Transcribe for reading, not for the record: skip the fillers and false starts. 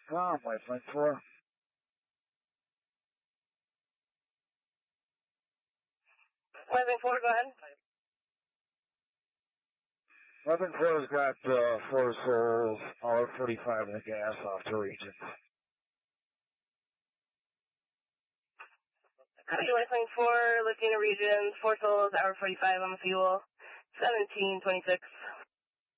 Waveland 4. Waveland 4, go ahead. Waveland 4's got 4 souls, all 45 in the gas off the region. Copy, Waveland 4, Latina region, 4 souls, hour 45 on the fuel, 1726.